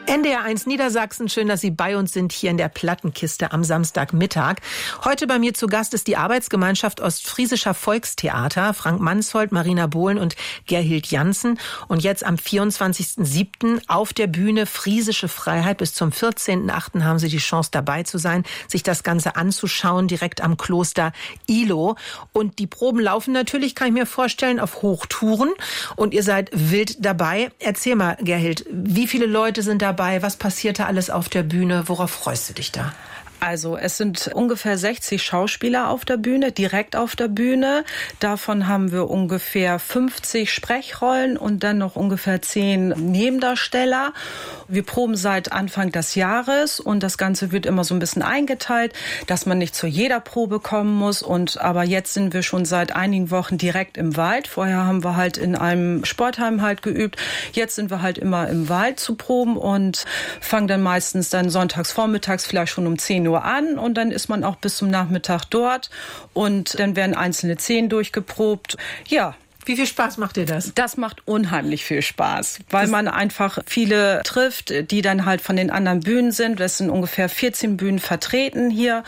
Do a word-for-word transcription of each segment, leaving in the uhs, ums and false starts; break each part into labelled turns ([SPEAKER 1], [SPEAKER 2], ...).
[SPEAKER 1] N D R eins Niedersachsen, schön, dass Sie bei uns sind hier in der Plattenkiste am Samstagmittag. Heute bei mir zu Gast ist die Arbeitsgemeinschaft Ostfriesischer Volkstheater, Frank Mansholt, Marina Bohlen und Gerhild Janssen. Und jetzt am vierundzwanzigsten siebten auf der Bühne Friesische Freiheit. Bis zum vierzehnten achten haben Sie die Chance, dabei zu sein, sich das Ganze anzuschauen, direkt am Kloster Ihlow. Und die Proben laufen natürlich, kann ich mir vorstellen, auf Hochtouren. Und ihr seid wild dabei. Erzähl mal, Gerhild, wie viele Leute sind dabei? Was passiert da alles auf der Bühne? Worauf freust du dich da?
[SPEAKER 2] Also es sind ungefähr sechzig Schauspieler auf der Bühne, direkt auf der Bühne. Davon haben wir ungefähr fünfzig Sprechrollen und dann noch ungefähr zehn Nebendarsteller. Wir proben seit Anfang des Jahres und das Ganze wird immer so ein bisschen eingeteilt, dass man nicht zu jeder Probe kommen muss. Und aber jetzt sind wir schon seit einigen Wochen direkt im Wald. Vorher haben wir halt in einem Sportheim halt geübt. Jetzt sind wir halt immer im Wald zu proben und fangen dann meistens dann sonntags vormittags vielleicht schon um zehn Uhr an und dann ist man auch bis zum Nachmittag dort und dann werden einzelne Szenen durchgeprobt. Ja.
[SPEAKER 1] Wie viel Spaß macht dir das?
[SPEAKER 2] Das macht unheimlich viel Spaß, weil das man einfach viele trifft, die dann halt von den anderen Bühnen sind. Das sind ungefähr vierzehn Bühnen vertreten hier.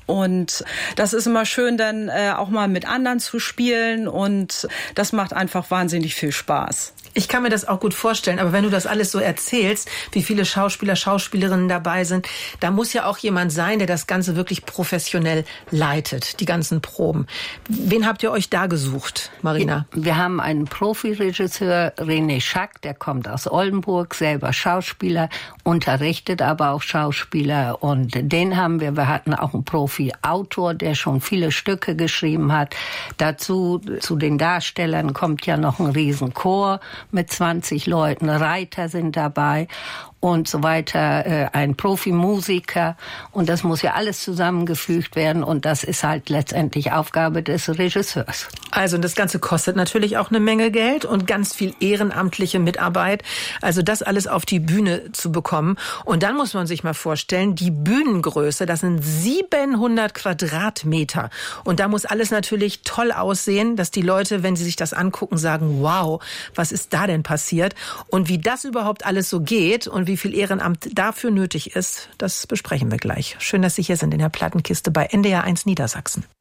[SPEAKER 2] Und das ist immer schön, dann äh, auch mal mit anderen zu spielen und das macht einfach wahnsinnig viel Spaß.
[SPEAKER 1] Ich kann mir das auch gut vorstellen, aber wenn du das alles so erzählst, wie viele Schauspieler, Schauspielerinnen dabei sind, da muss ja auch jemand sein, der das Ganze wirklich professionell leitet, die ganzen Proben. Wen habt ihr euch da gesucht, Marina?
[SPEAKER 3] Wir haben einen Profiregisseur, René Schack, der kommt aus Oldenburg, selber Schauspieler, unterrichtet aber auch Schauspieler und den haben wir. Wir hatten auch einen Profi-Autor, der schon viele Stücke geschrieben hat. Dazu, zu den Darstellern kommt ja noch ein Riesenchor mit zwanzig Leuten, Reiter sind dabei und so weiter, ein Profimusiker und das muss ja alles zusammengefügt werden und das ist halt letztendlich Aufgabe des Regisseurs.
[SPEAKER 1] Also das Ganze kostet natürlich auch eine Menge Geld und ganz viel ehrenamtliche Mitarbeit, also das alles auf die Bühne zu bekommen und dann muss man sich mal vorstellen, die Bühnengröße, das sind siebenhundert Quadratmeter und da muss alles natürlich toll aussehen, dass die Leute, wenn sie sich das angucken, sagen, wow, was ist da denn passiert und wie das überhaupt alles so geht und wie viel Ehrenamt dafür nötig ist, das besprechen wir gleich. Schön, dass Sie hier sind in der Plattenkiste bei N D R eins Niedersachsen.